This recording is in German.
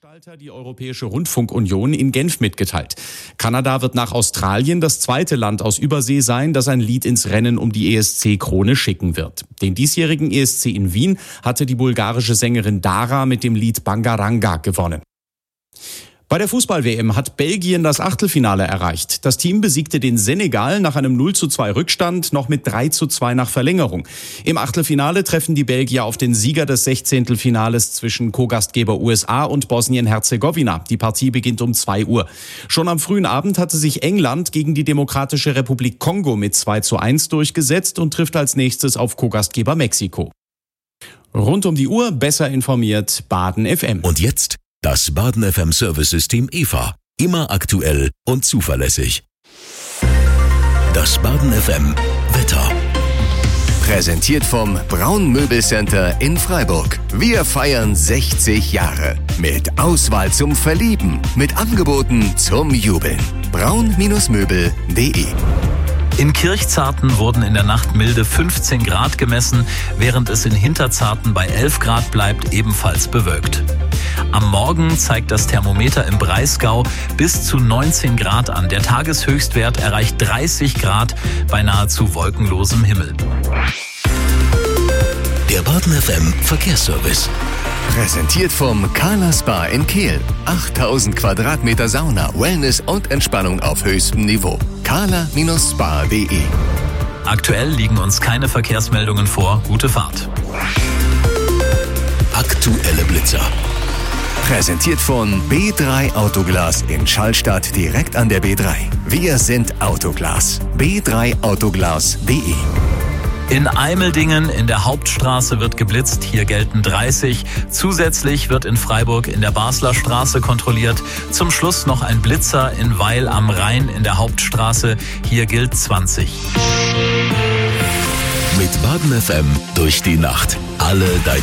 Veranstalter die Europäische Rundfunkunion in Genf mitgeteilt. Kanada wird nach Australien das zweite Land aus Übersee sein, das ein Lied ins Rennen um die ESC-Krone schicken wird. Den diesjährigen ESC in Wien hatte die bulgarische Sängerin Dara mit dem Lied Bangaranga gewonnen. Bei der Fußball-WM hat Belgien das Achtelfinale erreicht. Das Team besiegte den Senegal nach einem 0:2 Rückstand noch mit 3:2 nach Verlängerung. Im Achtelfinale treffen die Belgier auf den Sieger des 16. Finales zwischen Co-Gastgeber USA und Bosnien-Herzegowina. Die Partie beginnt um 2 Uhr. Schon am frühen Abend hatte sich England gegen die Demokratische Republik Kongo mit 2:1 durchgesetzt und trifft als nächstes auf Co-Gastgeber Mexiko. Rund um die Uhr besser informiert Baden FM. Und jetzt das Baden FM Service-System EVA. Immer aktuell und zuverlässig. Das Baden FM Wetter. Präsentiert vom Braun Möbelcenter in Freiburg. Wir feiern 60 Jahre. Mit Auswahl zum Verlieben. Mit Angeboten zum Jubeln. braun-möbel.de. In Kirchzarten wurden in der Nacht milde 15 Grad gemessen, während es in Hinterzarten bei 11 Grad bleibt, ebenfalls bewölkt. Am Morgen zeigt das Thermometer im Breisgau bis zu 19 Grad an. Der Tageshöchstwert erreicht 30 Grad bei nahezu wolkenlosem Himmel. Der Baden FM Verkehrsservice. Präsentiert vom Carla Spa in Kehl. 8000 Quadratmeter Sauna, Wellness und Entspannung auf höchstem Niveau. carla-spa.de. Aktuell liegen uns keine Verkehrsmeldungen vor. Gute Fahrt. Aktuelle Blitzer. Präsentiert von B3 Autoglas in Schallstadt direkt an der B3. Wir sind Autoglas. b3autoglas.de. In Eimeldingen in der Hauptstraße wird geblitzt, hier gelten 30. Zusätzlich wird in Freiburg in der Basler Straße kontrolliert. Zum Schluss noch ein Blitzer in Weil am Rhein in der Hauptstraße, hier gilt 20. Mit Baden FM durch die Nacht. Alle deine